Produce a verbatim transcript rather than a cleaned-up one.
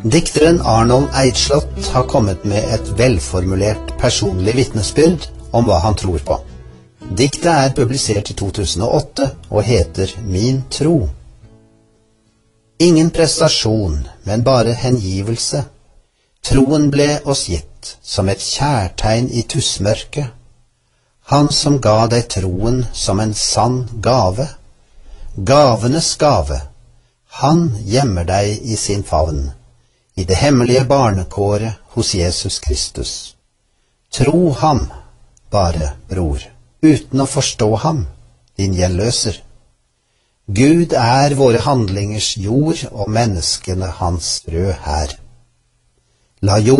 Dikteren Arnold Eidslott har kommet med et velformulert personlig vitnesbyrd om hva han tror på. Diktet er publisert i to tusen og åtte og heter Min tro. Ingen prestasjon, men bare hengivelse. Troen ble oss gitt som et kjærtegn i tussmørket. Han som ga deg troen som en sann gave. Gavenes gave. Han gjemmer deg i sin favn, i det hemmelige barnekåret hos Jesus Kristus. Tro ham, bare, bror, uten å forstå ham, din gjenløser. Gud er våre handlingers jord og menneskene hans frø her. La jord